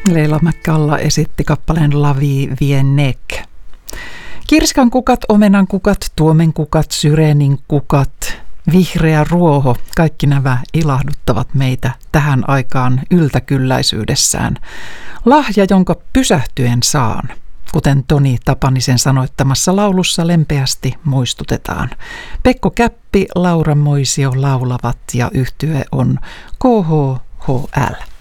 Leila McCalla esitti kappaleen La Vie Vient Nek. Kirskan kukat, omenan kukat, tuomen kukat, syrenin kukat, vihreä ruoho, kaikki nämä ilahduttavat meitä tähän aikaan yltäkylläisyydessään. Lahja, jonka pysähtyen saan, kuten Toni Tapanisen sanoittamassa laulussa lempeästi muistutetaan. Pekko Käppi, Laura Moisio laulavat ja yhtye on KHHL.